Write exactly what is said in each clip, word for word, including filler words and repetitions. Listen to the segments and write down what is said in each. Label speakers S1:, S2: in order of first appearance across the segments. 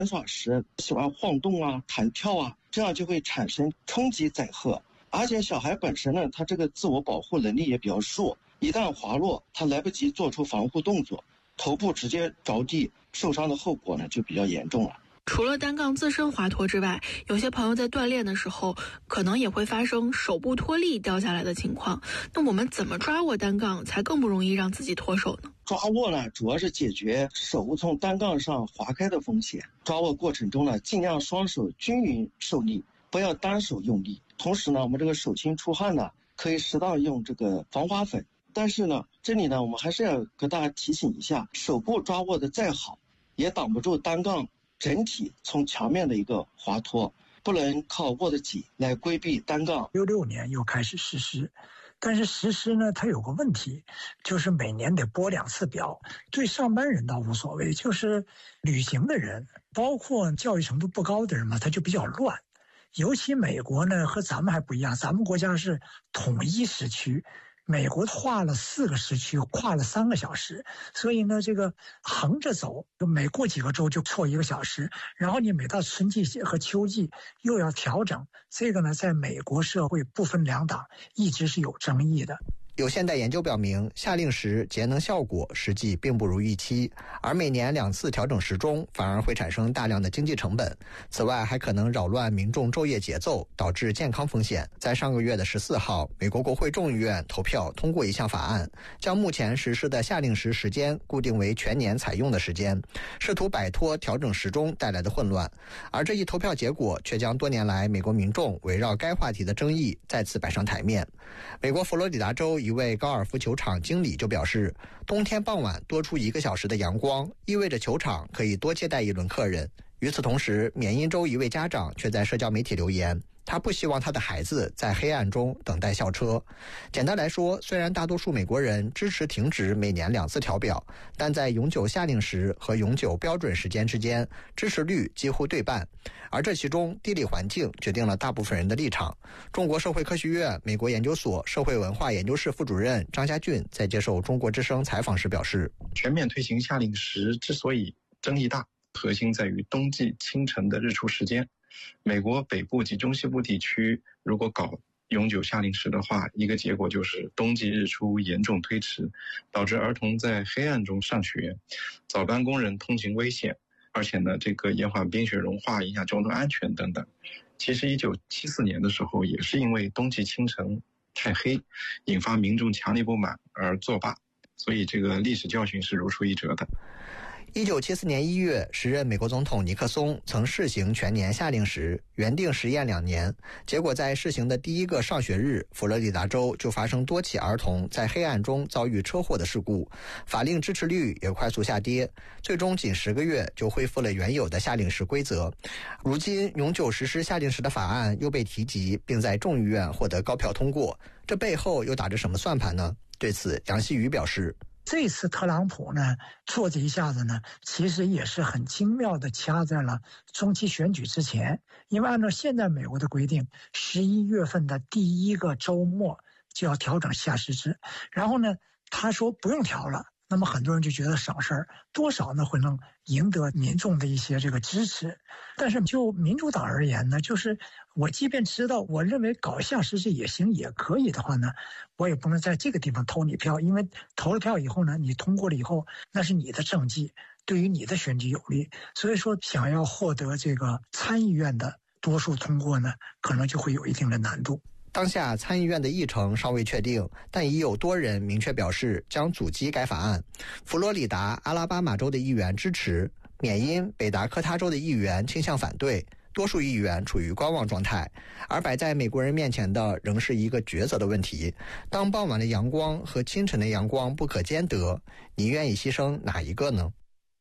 S1: 玩耍时喜欢晃动啊、弹跳啊，这样就会产生冲击载荷。而且小孩本身呢，他这个自我保护能力也比较弱，一旦滑落，他来不及做出防护动作，头部直接着地，受伤的后果呢就比较严重了。
S2: 除了单杠自身滑脱之外，有些朋友在锻炼的时候可能也会发生手部脱力掉下来的情况。那我们怎么抓握单杠才更不容易让自己脱手呢？
S1: 抓握呢，主要是解决手从单杠上滑开的风险。抓握过程中呢，尽量双手均匀受力，不要单手用力。同时呢，我们这个手心出汗呢，可以适当用这个防滑粉。但是呢，这里呢，我们还是要跟大家提醒一下，手部抓握的再好，也挡不住单杠整体从墙面的一个滑脱，不能靠握得紧来规避单杠。
S3: 六六年又开始实施，但是实施呢，它有个问题，就是每年得拨两次表。对上班人倒无所谓，就是旅行的人，包括教育程度不高的人嘛，他就比较乱。尤其美国呢和咱们还不一样，咱们国家是统一时区，美国划了四个时区，跨了三个小时，所以呢，这个横着走，每过几个周就错一个小时，然后你每到春季和秋季又要调整，这个呢，在美国社会不分两党，一直是有争议的。
S4: 有现代研究表明，夏令时节能效果实际并不如预期，而每年两次调整时钟反而会产生大量的经济成本。此外，还可能扰乱民众昼夜节奏，导致健康风险。在上个月的十四号，美国国会众议院投票通过一项法案，将目前实施的夏令时时间固定为全年采用的时间，试图摆脱调整时钟带来的混乱。而这一投票结果却将多年来美国民众围绕该话题的争议再次摆上台面。美国佛罗里达州一位高尔夫球场经理就表示，冬天傍晚多出一个小时的阳光，意味着球场可以多接待一轮客人。与此同时，缅因州一位家长却在社交媒体留言，他不希望他的孩子在黑暗中等待校车。简单来说，虽然大多数美国人支持停止每年两次调表，但在永久夏令时和永久标准时间之间，支持率几乎对半。而这其中，地理环境决定了大部分人的立场。中国社会科学院美国研究所社会文化研究室副主任张家俊在接受中国之声采访时表示，
S5: 全面推行夏令时之所以争议大，核心在于冬季清晨的日出时间。美国北部及中西部地区如果搞永久夏令时的话，一个结果就是冬季日出严重推迟，导致儿童在黑暗中上学，早班工人通勤危险，而且呢，这个延缓冰雪融化，影响交通安全等等。其实一九七四年的时候，也是因为冬季清晨太黑，引发民众强烈不满而作罢，所以这个历史教训是如出一辙的。
S4: 一九七四年一月，时任美国总统尼克松曾试行全年夏令时，原定实验两年，结果在试行的第一个上学日，佛罗里达州就发生多起儿童在黑暗中遭遇车祸的事故，法令支持率也快速下跌，最终仅十个月就恢复了原有的夏令时规则。如今永久实施夏令时的法案又被提及，并在众议院获得高票通过，这背后又打着什么算盘呢？对此，杨希宇表示，
S3: 这次特朗普呢做这一下子呢，其实也是很精妙的掐在了中期选举之前，因为按照现在美国的规定，十一月份的第一个周末就要调整夏时制，然后呢，他说不用调了。那么很多人就觉得省事儿，多少呢会能赢得民众的一些这个支持。但是就民主党而言呢，就是我即便知道我认为搞夏时制也行也可以的话呢，我也不能在这个地方投你票，因为投了票以后呢，你通过了以后，那是你的政绩，对于你的选举有利。所以说想要获得这个参议院的多数通过呢，可能就会有一定的难度。
S4: 当下参议院的议程尚未确定，但已有多人明确表示将阻击该法案。佛罗里达、阿拉巴马州的议员支持，缅因、北达科他州的议员倾向反对，多数议员处于观望状态。而摆在美国人面前的仍是一个抉择的问题：当傍晚的阳光和清晨的阳光不可兼得，你愿意牺牲哪一个呢？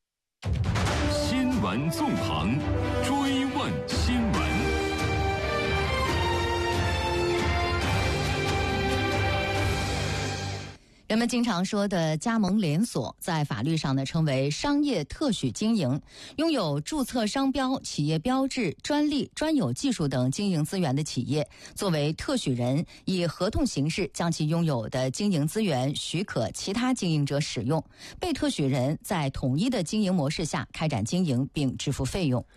S6: 新闻纵横，追问新闻。
S7: 人们经常说的加盟连锁，在法律上呢称为商业特许经营，拥有注册商标、企业标志、专利、专有技术等经营资源的企业，作为特许人，以合同形式将其拥有的经营资源许可其他经营者使用，被特许人在统一的经营模式下开展经营并支付费用。